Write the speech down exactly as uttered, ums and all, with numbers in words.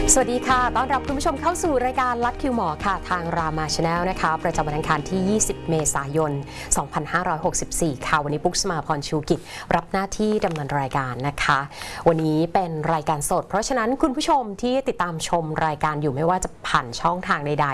สวัสดีค่ะต้อนรับคุณผู้ชมเข้าสู่รายการลัดคิวหมอค่ะทางรามาชาแนลนะคะประจำวันอังคารที่ยี่สิบเมษายนสองพันห้าร้อยหกสิบสี่ค่ะวันนี้ปุ๊กสมาพรชูกิจรับหน้าที่ดำเนินรายการนะคะวันนี้เป็นรายการสดเพราะฉะนั้นคุณผู้ชมที่ติดตามชมรายการอยู่ไม่ว่าจะผ่านช่องทางใด